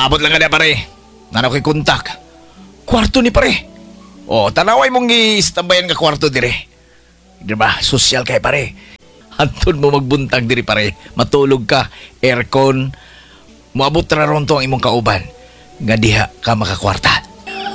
Maabot lang ka na pare. Nano ko'y kontak. Kwarto ni pare. O, tanaway mong i-stambayan ka kwarto dire. Diba, sosyal kay pare. Antun mo magbuntag diri pare. Matulog ka, aircon. Muabot na ron to ang imong kauban. Nga diha ka makakwarta.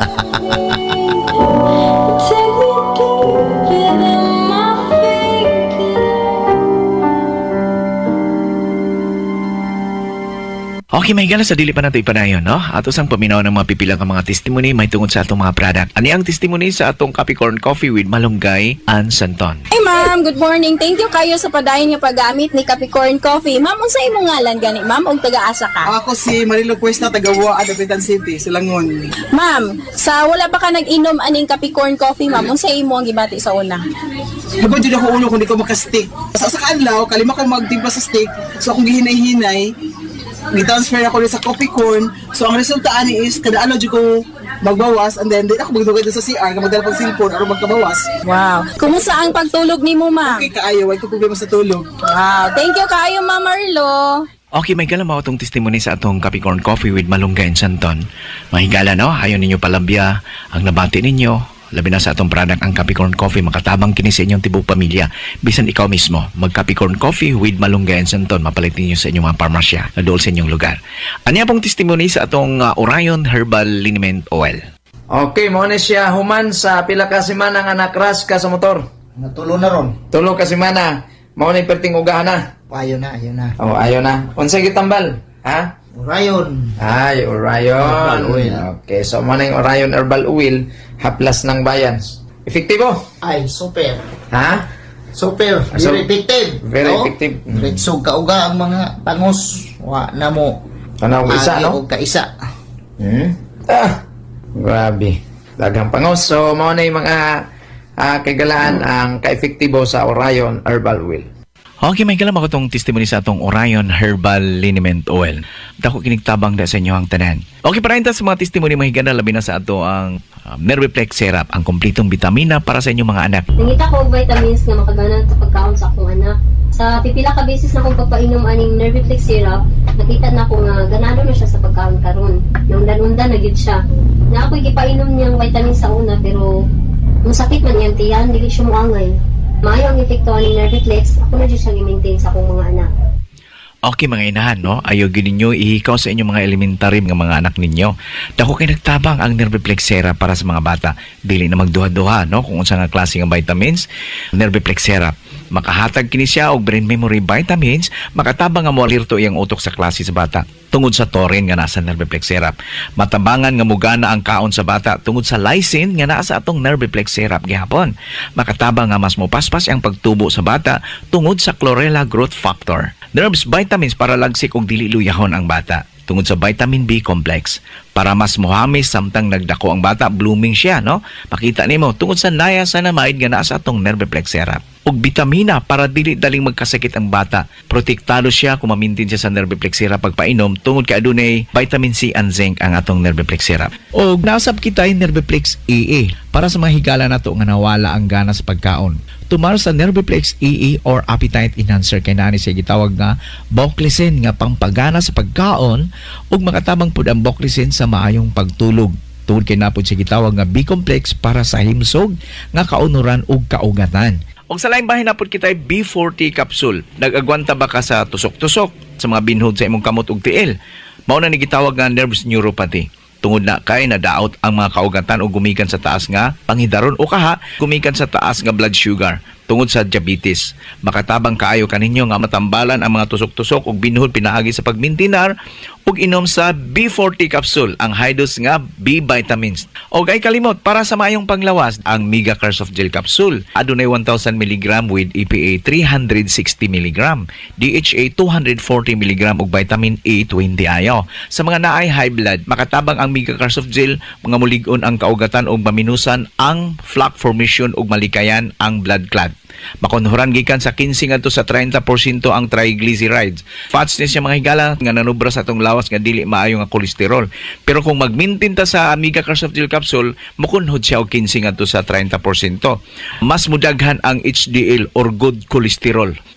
Okay, may gala sa dili pa nato ipanayon, no? Ato sang paminaw ng mga pipilang mga testimony may tungod sa atong mga product. Ani ang testimony sa atong Capricorn Coffee with Malunggay and Santon. Hey ma'am, good morning. Thank you kayo sa padayon nga paggamit ni Capricorn Coffee. Ma'am, unsa imong ngalan gani, ma'am, og taga-asa ka? Ako si Marilo Cuesta, taga-Wa, Dapitan City, Silangon. Ma'am, sa wala ba ka nag-inom aning Capricorn Coffee, ma'am, unsa imo ang gibati sa una? Habang dyan ako ulo kung di ko makastick. Sa kaadlaw, kalima ko magtimpa sa stick. So akong gihinay-hinay, gi-transfer ako rin sa coffee corn. So ang resulta ani is kada ano dyan ko magbawas and then ako magdugay doon sa CR nga magdala pang cellphone aron magkabawas. Wow. Kumusta ang pagtulog nimo, ma'am? Okay kaayo, ay ko problema sa tulog. Wow. Thank you kayo, Ma'am Marlo. Okay, may gala mo itong testimony sa atong Capricorn Coffee with Malunggay and Santon. Mahigala, no? Ayaw ninyo palambya ang nabati ninyo. Labi na sa atong product ang Capricorn Coffee, makatabang kini sa inyong tibok pamilya. Bisan ikaw mismo, mag Capricorn Coffee with Malunggay and Santon, mapalit ninyo sa inyong mga parmasya na dool sa inyong lugar. Ano pong testimony sa atong Orion Herbal Liniment Oil? Okay, mo na siya human sa pila ka semana nga na-crash ka sa motor. Natulo na ron. Tulo ka semana. Mao na perting ugahan na. Ayaw na. Oh, ayo na. Unsa gitambal? Ha? Orion. Ay, Orion. Herbal oil. Okay, so mo na yung Orion Herbal Oil, haplas ng bayan. Efektibo? Ay, super. Ha? Super. So, Very effective. very effective. Ritsog kauga ang mga pangos. Wa na mo. Ano isa, no? O kaisa. Grabe. Daghang pangos. So, mo na yung mga kagalaan ang ka-efektibo sa Orion Herbal Oil. Okay, may galam ako itong testimony sa atong Orion Herbal Liniment Oil. Dako kinigtabang da sa inyo ang tanan. Okay, para sa mga testimony mahigana, labi na sa ato ang Nerviplex Syrup, ang kompletong vitamina para sa inyong mga anak. Nangita ko og vitamins nga makagana sa pagkaon sa akong anak. Sa pipila ka beses na akong pagpainom aning Nerviplex Syrup, nakita na ko nga ganado na siya sa pagkaon karon. Naundan-undan na gyud siya. Na ako'y gipainom niyang vitamins sa una pero masakit man iyang tiyan, dili siya moangay. Maayo ang epekto ni Nerviplex, ako na dyan siyang i-maintain sa akong mga anak. Okay, mga inahan, no? Ayaw gini nyo ihikaw sa inyong mga elementary nga mga anak ninyo. Dako kay nagtabang ang Nerviplex Syrup para sa mga bata. Dili na magduha-duha, no? Kung unsa nga klase nga vitamins, Nerviplex Syrup. Makahatag kini siya og brain memory vitamins, makatabang nga moalirto iyang utok sa klase sa bata. Tungod sa taurine nga nasa Nerviplex Syrup. Matabangan nga mugana ang kaon sa bata tungod sa lysine nga naa sa atong Nerviplex Syrup gihapon. Makatabang nga mas mopaspas ang pagtubo sa bata tungod sa Chlorella growth factor. Nerves vitamins para lagsik og dili luyahon ang bata. Tungod sa vitamin B complex para mas mohamis samtang nagdako ang bata, blooming siya, no? Makita nimo tungod sa niacinamide nga naa sa atong Nerviplex Syrup. Og vitamina para dili daling magkasakit ang bata. Protektado siya kung mamintin siya sa Nerviplex Syrup pagpainom tungod kay adunay vitamin C and zinc ang atong Nerviplex Syrup. Og nasab kita yung Nerviplex EE para sa mga higala nato nga nawala ang gana sa pagkaon. Tumar sa Nerviplex EE or appetite enhancer kay nani siya gitawag nga Boclicin nga pampagana sa pagkaon ug makatabang pud ang Boclicin sa maayong pagtulog. Tungod kay napod siya gitawag nga B-complex para sa himsog nga kaunuran ug kaugatan. Og sa laing bahin napod kita B40 capsule. Nag-agwanta ba ka sa tusok-tusok sa mga binhod sa imong kamot ug tiil? Mao na ni gitawag nga nerves neuropathy. Tungod na kay nadaot ang mga kaugatan o gumikan sa taas nga panghidaron o kaha gumikan sa taas nga blood sugar tungod sa diabetes. Makatabang kaayo kaninyo nga matambalan ang mga tusok-tusok ug binhod pinaagi sa pagmintinar ug inom sa B40 capsule, ang high dose nga B vitamins. Og ay kalimot para sa maayong panglawas, ang Mega Cares of Gel capsule. Adunay 1,000 mg with EPA 360 mg, DHA 240 mg ug vitamin A 20 ayo. Sa mga naay high blood, makatabang ang Mega Cares of Gel, mga mulig-on ang kaugatan ug maminusan ang plaque formation ug malikayan ang blood clot. Makonhuran gikan sa 15 ngadto sa 30% ang triglycerides. Fats ni siya mga higala nga nanubra sa atong lawas nga dili maayo nga kolesterol. Pero kung magmintin ta sa Amiga Cares of Gel capsule, mukunhod siya og 15 ngadto sa 30%. Mas mudaghan ang HDL or good cholesterol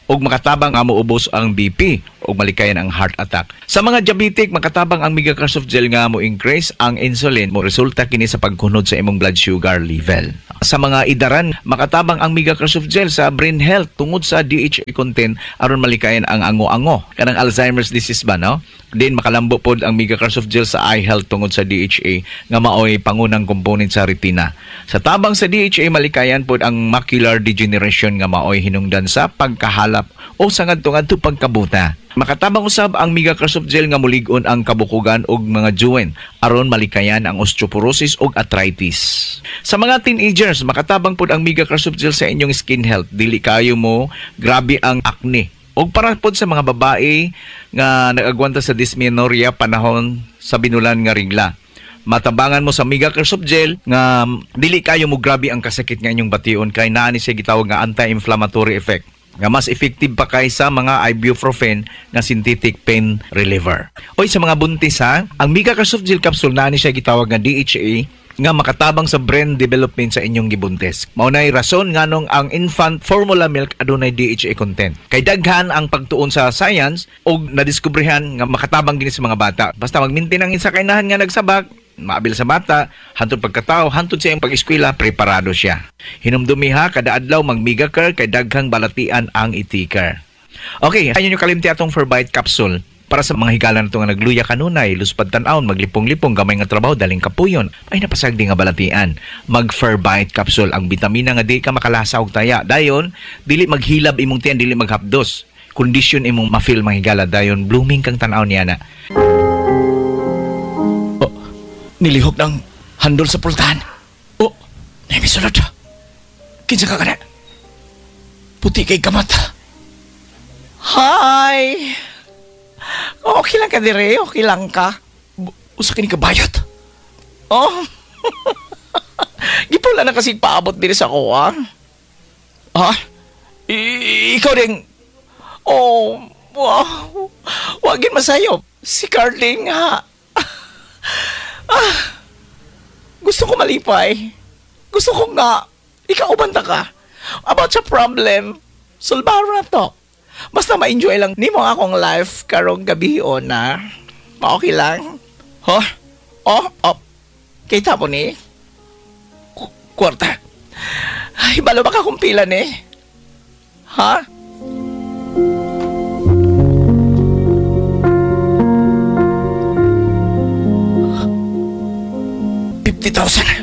og makatabang nga moubos ang BP o malikayan ang heart attack. Sa mga diabetic, makatabang ang megacarsoft gel nga mo increase ang insulin mo resulta kini sa pagkunod sa imong blood sugar level. Sa mga idaran, makatabang ang megacarsoft gel sa brain health tungod sa DHA content aron malikayan ang ango-ango kanang Alzheimer's disease ba no? Din makalambo pod ang megacarsoft gel sa eye health tungod sa DHA nga maoy pangunang component sa retina. Sa tabang sa DHA malikayan pod ang macular degeneration nga maoy hinungdan sa pagkahalap o sa ngadto-ngadto pagkabuta. Makatabang usab ang megacarsoft gel nga mulig-on ang kabukugan og mga joint aron malikayan ang osteoporosis ug arthritis. Sa mga teenagers, makatabang pod ang megacarsoft gel sa inyong skin health. Dili kayo mo grabe ang acne. Og para pod sa mga babae nga nag-agwanta sa dysmenorrhea panahon sa binulan nga regla. Matabangan mo sa megacarsoft gel nga dili kayo mo grabe ang kasakit nga inyong bation kay naa ni siya gitawag nga anti-inflammatory effect nga mas effective pa kaysa mga ibuprofen nga synthetic pain reliever. Oy sa mga buntis ha, ang megacarsoft gel capsule naa ni siya gitawag nga DHA nga makatabang sa brain development sa inyong gibuntis. Maunay rason nganong ang infant formula milk adunay DHA content. Kay daghan ang pagtuon sa science og nadiskubrehan nga makatabang gini sa mga bata. Basta mag-maintain ang isa kainahan nga nagsabak, maabil sa bata, hantod pagkatao, hantod sa iyang pag-eskwela, preparado siya. Hinumdumi ha, kada adlaw mag-megacare kay daghang balatian ang itikar. Okay, ayun yung kalimti atong Ferbite capsule. Para sa mga higala na ito nga nagluya kanunay, luspad tan-aon, maglipong-lipong, gamay nga trabaho, daling kapuyon, ay napasagdi nga balatian. Mag-Ferbite capsule, ang bitamina nga di ka makalasa og taya. Dayon, dili maghilab imong tiyan, dili maghapdos. Kondisyon imong ma-feel mga higala, dayon, blooming kang tan-aon niya na. Oh, nilihok ng handol sa pultahan. Oh, namisulod. Kinsa ka kana? Puti kay kamat. Hi! Okay lang ka dire, okay lang ka. Usa kini kabayot. Oh. Gipula na kasi paabot dire sa ako, ah. Ha? Ikaw ding... Oh, wow. Wagin masayop. Si Carling, ha? Gusto ko malipay. Gusto ko nga. Ikaw banta ka. About sa problem, sulbaro na to. Basta ma-enjoy lang nimo akong life karong gabi o na. Okay lang. Huh? Oh. Kita po ni? Kwarta. Ay, balo ba ka kumpilan eh? Ha? $50,000.